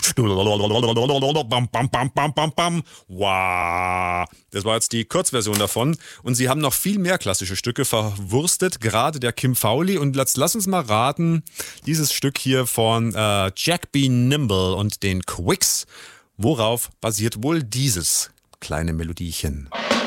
Bam, bam, bam, bam, bam, bam. Wow. Das war jetzt die Kurzversion davon. Und sie haben noch viel mehr klassische Stücke verwurstet, gerade der Kim Fowley. Und lass uns mal raten, dieses Stück hier von Jack B. Nimble und den Quicks. Worauf basiert wohl dieses kleine Melodiechen?